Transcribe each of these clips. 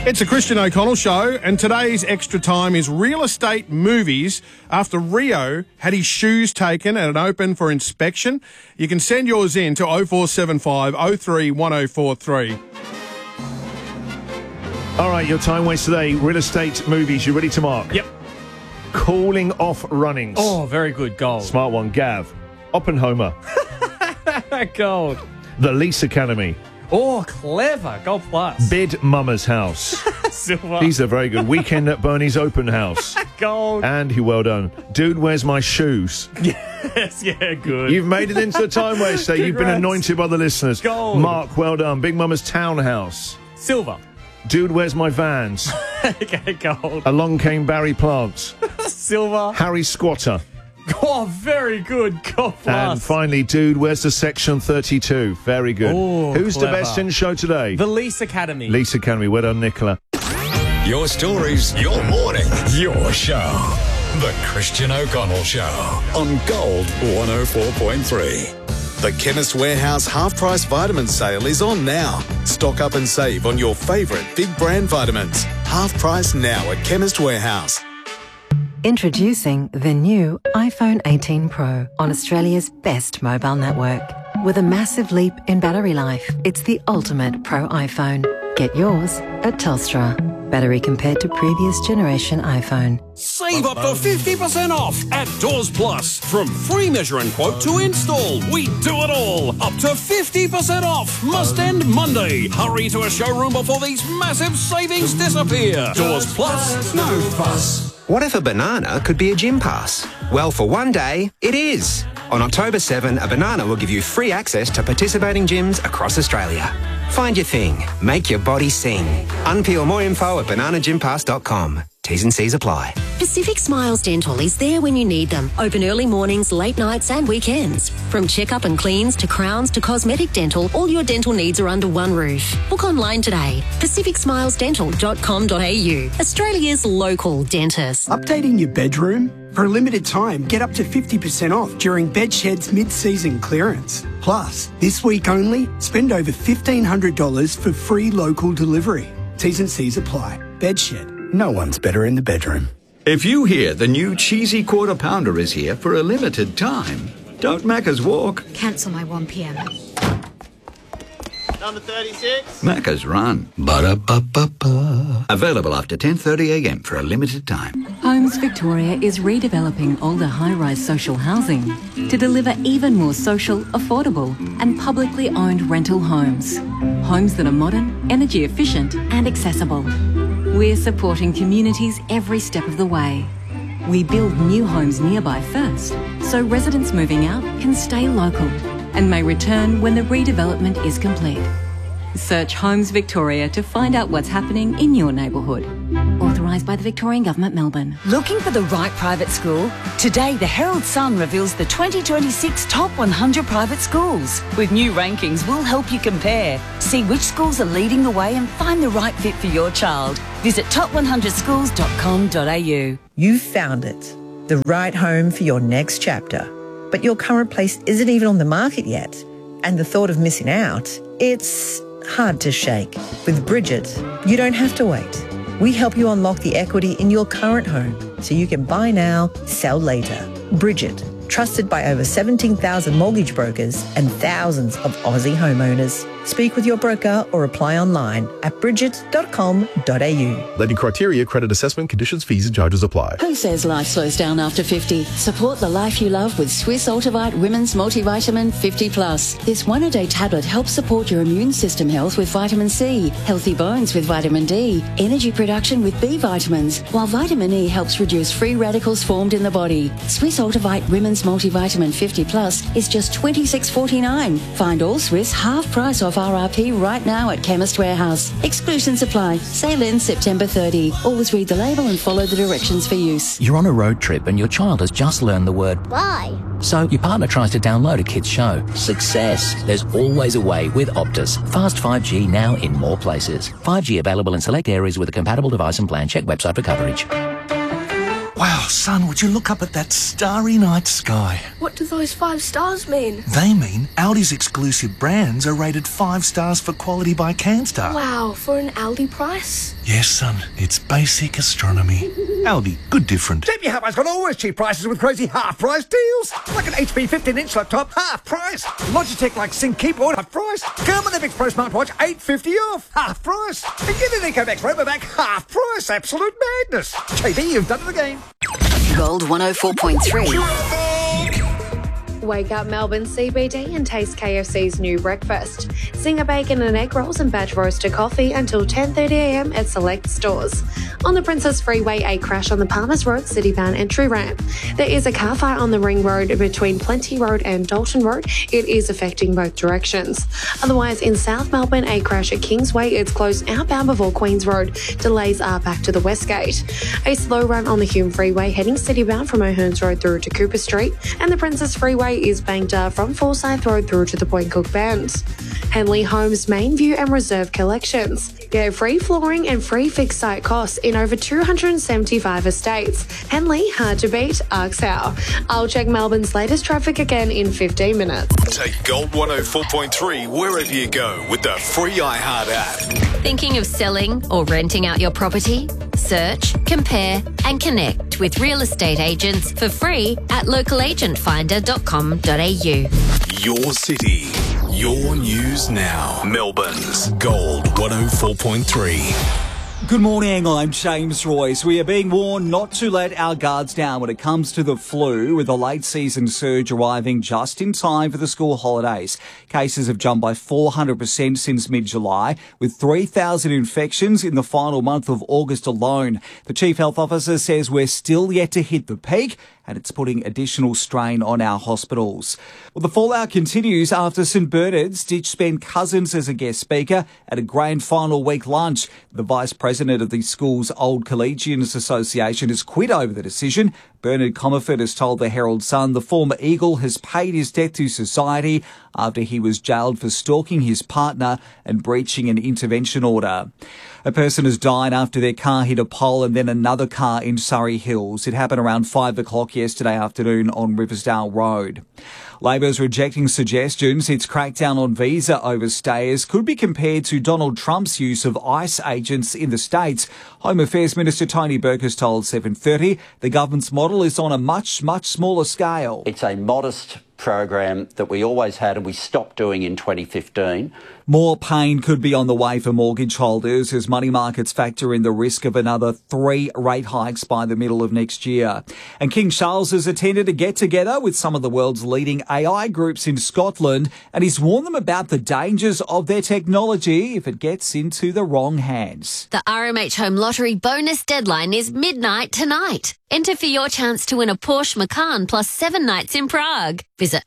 It's a Christian O'Connell show, and today's extra time is real estate movies after Rio had his shoes taken at an open for inspection. You can send yours in to 0475 03 1043. All right, your time waste today. Real estate movies. You ready to mark? Yep. Calling Off Runnings. Oh, very good. Gold. Smart one. Gav. Oppenheimer. Gold. The Lease Academy. Oh, clever. Gold plus. Bid Mama's House. Silver. These are very good. Weekend at Bernie's Open House. Gold. And well done. Dude, Where's My Shoes? Yes, yeah, good. You've made it into the time waster. You've been anointed by the listeners. Gold. Mark, well done. Big Mama's Townhouse. Silver. Dude, Where's My Vans? Okay, gold. Along Came Barry Plants. Silver. Harry Squatter. Oh, very good. Gold plus. And finally, Dude, Where's the Section 32? Very good. Oh, Who's clever. the best in show today? The Lease Academy. Lease Academy. Well done, Nicola. Your stories, your morning, your show. The Christian O'Connell Show on Gold 104.3. The Chemist Warehouse half-price vitamin sale is on now. Stock up and save on your favourite big brand vitamins. Half price now at Chemist Warehouse. Introducing the new iPhone 18 Pro on Australia's best mobile network. With a massive leap in battery life, it's the ultimate Pro iPhone. Get yours at Telstra. Battery compared to previous generation iPhone. Save up to 50% off at Doors Plus. From free measure and quote to install, we do it all. Up to 50% off. Must end Monday. Hurry to a showroom before these massive savings disappear. Doors Plus, no fuss. What if a banana could be a gym pass? Well, for one day, it is. On October 7, a banana will give you free access to participating gyms across Australia. Find your thing. Make your body sing. Unpeel more info at bananagympass.com. T's and C's apply. Pacific Smiles Dental is there when you need them. Open early mornings, late nights and weekends. From checkup and cleans to crowns to cosmetic dental, all your dental needs are under one roof. Book online today. pacificsmilesdental.com.au. Australia's local dentist. Updating your bedroom? For a limited time, get up to 50% off during Bedshed's mid-season clearance. Plus, this week only, spend over $1,500 for free local delivery. T's and C's apply. Bedshed. No one's better in the bedroom. If you hear the new cheesy quarter pounder is here for a limited time, don't Macca's walk. Cancel my 1 p.m. Number 36. Macca's run. Ba-da-ba-ba-ba. Available after 10:30 a.m. for a limited time. Homes Victoria is redeveloping older high-rise social housing to deliver even more social, affordable and publicly owned rental homes. Homes that are modern, energy efficient and accessible. We're supporting communities every step of the way. We build new homes nearby first, so residents moving out can stay local and may return when the redevelopment is complete. Search Homes Victoria to find out what's happening in your neighbourhood. Authorised by the Victorian Government, Melbourne. Looking for the right private school? Today, the Herald Sun reveals the 2026 top 100 private schools. With new rankings, we'll help you compare. See which schools are leading the way and find the right fit for your child. Visit top100schools.com.au. You've found it. The right home for your next chapter. But your current place isn't even on the market yet. And the thought of missing out, it's hard to shake. With Bridget, you don't have to wait. We help you unlock the equity in your current home so you can buy now, sell later. Bridget, trusted by over 17,000 mortgage brokers and thousands of Aussie homeowners. Speak with your broker or apply online at bridget.com.au. Lending criteria, credit assessment, conditions, fees and charges apply. Who says life slows down after 50? Support the life you love with Swiss Ultivite Women's Multivitamin 50 Plus. This one-a-day tablet helps support your immune system health with vitamin C, healthy bones with vitamin D, energy production with B vitamins, while vitamin E helps reduce free radicals formed in the body. Swiss Ultivite Women's Multivitamin 50 Plus is just $26.49. Find all Swiss half price off RRP right now at Chemist Warehouse. Exclusions apply. Sale ends September 30. Always read the label and follow the directions for use. You're on a road trip and your child has just learned the word Bye. So your partner tries to download a kid's show. Success. There's always a way with Optus. Fast 5G now in more places. 5G available in select areas with a compatible device and plan. Check website for coverage. Wow, son, would you look up at that starry night sky? What do those 5 stars mean? They mean Audi's exclusive brands are rated 5 stars for quality by CanStar. Wow, for an Aldi price? Yes, son, it's basic astronomy. Aldi, good different. JB Hi-Fi's got always cheap prices with crazy half-price deals. Like an HP 15-inch laptop, half price. Logitech like Sync keyboard, half price. Thermodynamics Pro smartwatch, $8.50 off, half price. And get an EcoMax RoboVac, half price. Absolute madness. JB, you've done it again. Gold 104.3. Wake up Melbourne CBD and taste KFC's new breakfast. Zinger bacon and egg rolls and batch roasted coffee until 10:30am at select stores. On the Princess Freeway, a crash on the Palmers Road Citybound entry ramp. There is a car fire on the Ring Road between Plenty Road and Dalton Road. It is affecting both directions. Otherwise, in South Melbourne, a crash at Kingsway. It's closed outbound before Queens Road. Delays are back to the West Gate. A slow run on the Hume Freeway heading citybound from O'Hearns Road through to Cooper Street. And the Princess Freeway is banked up from Forsyth Road through to the Point Cook Bend. Henley Homes Main View and Reserve collections. Get free flooring and free fixed site costs in over 275 estates. Henley, hard to beat, asks how. I'll check Melbourne's latest traffic again in 15 minutes. Take Gold 104.3 wherever you go with the free iHeart app. Thinking of selling or renting out your property? Search, compare and connect with real estate agents for free at localagentfinder.com.au. Your city, your news now. Melbourne's Gold 104.3. Good morning, I'm James Royce. We are being warned not to let our guards down when it comes to the flu, with the late season surge arriving just in time for the school holidays. Cases have jumped by 400% since mid-July, with 3,000 infections in the final month of August alone. The Chief Health Officer says we're still yet to hit the peak, and it's putting additional strain on our hospitals. Well, the fallout continues after St Bernard's ditched Ben Cousins as a guest speaker at a grand final week lunch. The Vice President of the school's Old Collegians Association has quit over the decision. Bernard Comerford has told the Herald Sun the former Eagle has paid his debt to society after he was jailed for stalking his partner and breaching an intervention order. A person has died after their car hit a pole and then another car in Surrey Hills. It happened around 5 o'clock yesterday afternoon on Riversdale Road. Labor's rejecting suggestions its crackdown on visa overstayers could be compared to Donald Trump's use of ICE agents in the States. Home Affairs Minister Tony Burke has told 7:30 the government's model is on a much, much smaller scale. It's a modest program that we always had and we stopped doing in 2015. More pain could be on the way for mortgage holders as money markets factor in the risk of another 3 rate hikes by the middle of next year. And King Charles has attended a get-together with some of the world's leading AI groups in Scotland, and he's warned them about the dangers of their technology if it gets into the wrong hands. The RMH Home Lottery bonus deadline is midnight tonight. Enter for your chance to win a Porsche Macan plus 7 nights in Prague. Visit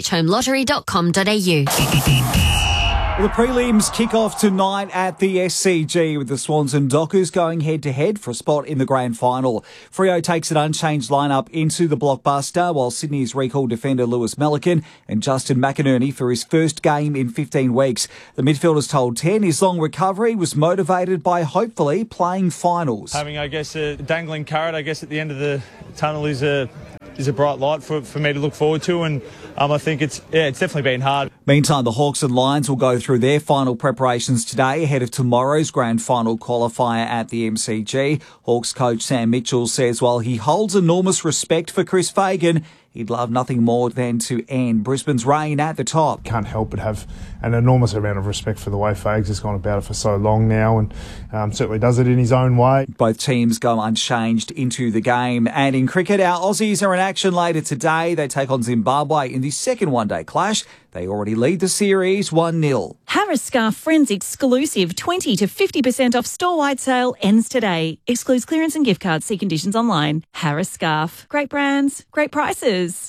rmhhomeLottery.com.au. The prelims kick off tonight at the SCG with the Swans and Dockers going head-to-head for a spot in the grand final. Freo takes an unchanged lineup into the blockbuster, while Sydney's recall defender Lewis Melican and Justin McInerney for his first game in 15 weeks. The midfielder's told 10 his long recovery was motivated by hopefully playing finals. Having, I guess, a dangling carrot, I guess, at the end of the tunnel is a bright light for me to look forward to, and I think it's definitely been hard. Meantime, the Hawks and Lions will go through their final preparations today ahead of tomorrow's grand final qualifier at the MCG. Hawks coach Sam Mitchell says while he holds enormous respect for Chris Fagan, he'd love nothing more than to end Brisbane's reign at the top. Can't help but have an enormous amount of respect for the way Fags has gone about it for so long now, and certainly does it in his own way. Both teams go unchanged into the game. And in cricket, our Aussies are in action later today. They take on Zimbabwe in the second one-day clash. They already lead the series 1-0. Harris Scarf Friends exclusive 20 to 50% off store-wide sale ends today. Excludes clearance and gift cards. See conditions online. Harris Scarf. Great brands, great prices.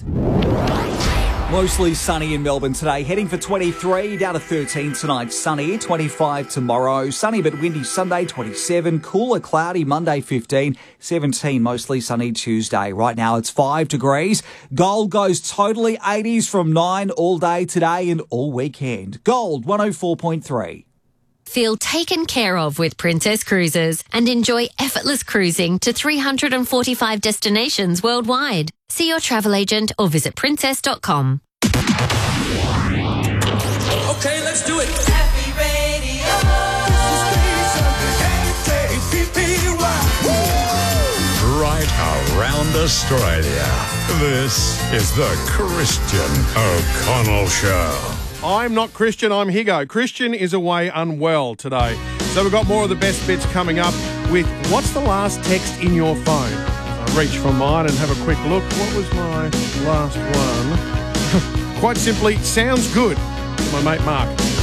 Mostly sunny in Melbourne today, heading for 23, down to 13 tonight, sunny, 25 tomorrow, sunny but windy Sunday, 27, cooler, cloudy Monday, 15, 17, mostly sunny Tuesday. Right now it's 5 degrees. Gold goes totally 80s from 9 all day today and all weekend. Gold 104.3. Feel taken care of with Princess Cruises and enjoy effortless cruising to 345 destinations worldwide. See your travel agent or visit princess.com. Okay, let's do it. Happy Radio. Right around Australia. This is the Christian O'Connell Show. I'm not Christian, I'm Higo. Christian is away unwell today. So we've got more of the best bits coming up with what's the last text in your phone? I reach for mine and have a quick look. What was my last one? Quite simply, sounds good. My mate Mark.